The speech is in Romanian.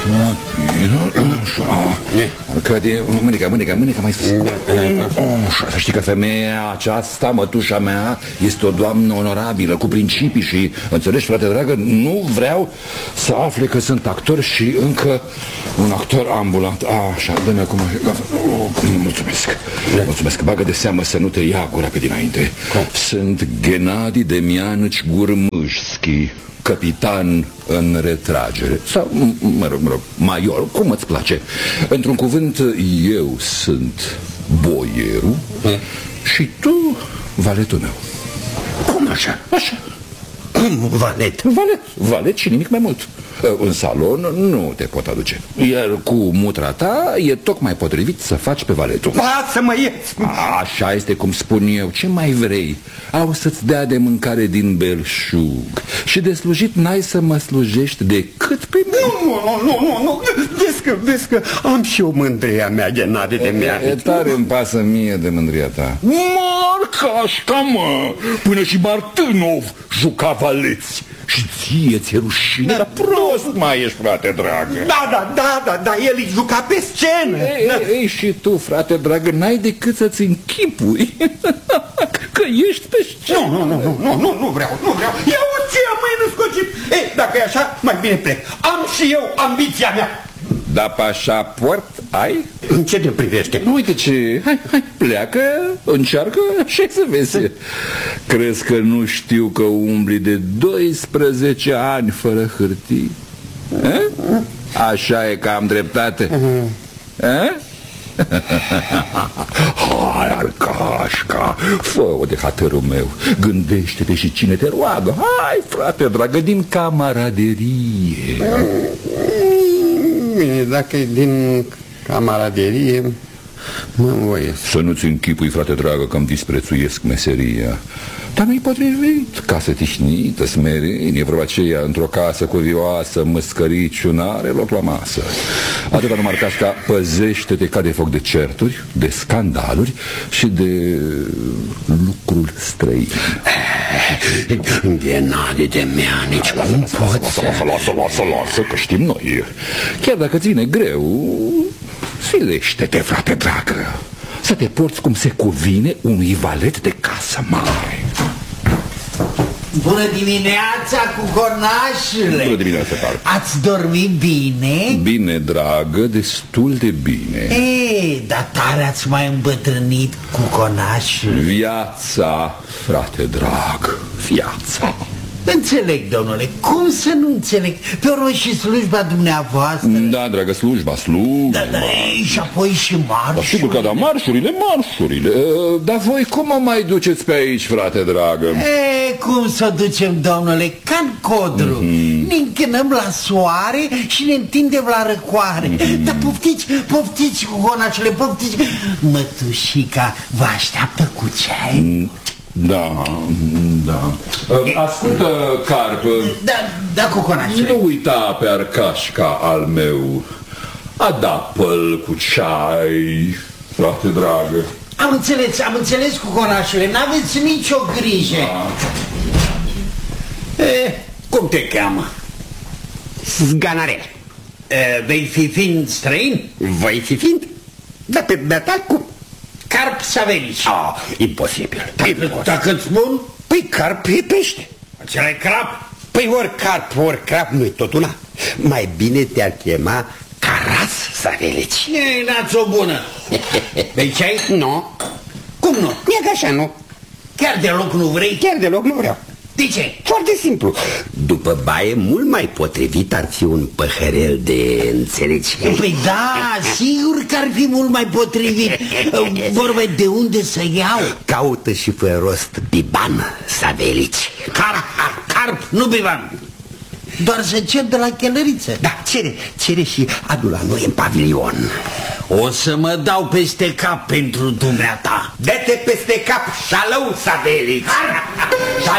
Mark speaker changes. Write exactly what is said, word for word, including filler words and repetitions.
Speaker 1: Mânica, mânica, mânica mai sus. Să știi că femeia aceasta, mătușa mea, este o doamnă onorabilă, cu principii și, înțelegi, frate dragă, nu vreau să afle că sunt actor și încă un actor ambulant. Așa, dă-mi acum. Mulțumesc. Mulțumesc. Bagă de seamă să nu te ia gura pe dinainte. Sunt Gennady Demianici Gurmâșski, capitan în retragere. Sau, mă rog, mă rog, major, cum îți place. Într-un cuvânt, eu sunt boierul și tu valetul meu.
Speaker 2: Cum așa?
Speaker 1: Așa.
Speaker 2: Cum valet?
Speaker 1: Valet, valet și nimic mai mult. În salon nu te pot aduce. Iar cu mutra ta e tocmai potrivit să faci pe valetul.
Speaker 2: Lasă mă ieți!
Speaker 1: Așa este cum spun eu. Ce mai vrei? Au să-ți dea de mâncare din belșug și de slujit n-ai să mă slujești decât pe mine.
Speaker 2: Nu, nu, nu, nu, nu. Vezi că, vezi că am și o mândria mea, Gennady de mea.
Speaker 1: E tare îmi pasă mie de mândria ta.
Speaker 3: Marcașca, mă! Până și Martânov juca valeți. Și ție ți-e rușine, dar prost mai ești, frate dragă.
Speaker 2: Da, da, da, da, da, el îi juca pe scenă.
Speaker 1: Ei, da. ei, și tu, frate dragă, n-ai decât să-ți închipui că ești pe scenă.
Speaker 2: Nu, nu, nu, nu, nu, nu vreau, nu vreau. Ia o ce am mai născocit. Ei, dacă e așa, mai bine plec. Am și eu ambiția mea.
Speaker 1: Dar pașaport ai?
Speaker 2: În ce te privește?
Speaker 1: Uite ce, hai, hai, pleacă, încearcă și să vezi. Crezi că nu știu că umbli de doisprezece ani fără hârtii? A? Așa e că am dreptate. A? Hai, Arcașca, fă-o de hatărul meu. Gândește-te și cine te roagă. Hai, frate dragă, din camaraderie.
Speaker 2: Bine, dacă e din camaraderie, mă învoiesc.
Speaker 1: Să nu-ți închipui, frate dragă, că-mi disprețuiesc meseria. Dar nu-i potrivit. Casă tihnită, smerenie, vorba aceea, într-o casă curioasă, măscăriciu, n-are loc la masă. Atâta numai, Arcașca, păzește-te ca de foc de certuri, de scandaluri și de lucruri străine.
Speaker 2: Gennady Demianici, cum poți?
Speaker 1: Lasă, lasă, lasă, lasă, lasă, că știm noi. Chiar dacă ți vine greu, silește-te, frate dragă, să te porți cum se cuvine unui valet de casă mare.
Speaker 4: Bună dimineața, cuconașule!
Speaker 1: Bună dimineața, Carp.
Speaker 4: Ați dormit bine?
Speaker 1: Bine, dragă, destul de bine.
Speaker 4: Ei, dar tare ați mai îmbătrânit, cuconașule.
Speaker 1: Viața, frate drag, viața.
Speaker 4: Înțeleg, domnule, cum să nu înțeleg? Pe urmă și slujba dumneavoastră.
Speaker 1: Da, dragă, slujba, slujba.
Speaker 4: Da, da, și apoi și marșurile.
Speaker 1: Sigur că da, marșurile, marșurile. Dar voi cum o mai duceți pe aici, frate dragă?
Speaker 4: E, cum să ducem, domnule? Ca-n codru. Mm-hmm. Ne închinăm la soare și ne întindem la răcoare. Mm-hmm. Dar poftiți, poftiți, cuconașule, poftiți. Mătușica vă așteaptă cu ceai? Mm.
Speaker 1: Da, da. Ascultă, Carp.
Speaker 4: Da, da, cuconașule.
Speaker 1: Nu uita pe Arcașca al meu. Adapă-l cu ceai, frate dragă.
Speaker 4: Am înțeles, am înțeles, cuconașule. N-aveți nicio grijă.
Speaker 2: Da. E, cum te cheamă? Zganarel.
Speaker 4: E, vei fi fiind străin?
Speaker 2: Voi fi fiind? Da, pe beata cum?
Speaker 4: Carp Savelici.
Speaker 2: Ah, imposibil.
Speaker 4: Dacă, dacă îți spun?
Speaker 2: Păi carp e pește.
Speaker 4: Acela-i crap?
Speaker 2: Păi ori carp, ori crap, nu-i tot una. Mai bine te-ar chema Caras Savelici.
Speaker 4: Ei, n-ați o bună. Vei ceai?
Speaker 2: Nu.
Speaker 4: Cum nu?
Speaker 2: E că așa nu.
Speaker 4: Chiar deloc nu vrei?
Speaker 2: Chiar deloc nu vreau.
Speaker 4: De ce?
Speaker 2: Foarte simplu. După baie, mult mai potrivit ar fi un păhărel de înțelegi.
Speaker 4: Păi da, sigur că ar fi mult mai potrivit. Vorba de unde să iau.
Speaker 2: Caută și fă rost biban, Savelici.
Speaker 4: Carp, carp, nu biban. Doar să cer de la chelăriță.
Speaker 2: Da, cere, cere și adu la noi în pavilion.
Speaker 4: O să mă dau peste cap pentru dumneata.
Speaker 2: Dă-te peste cap, șalău, Savelici.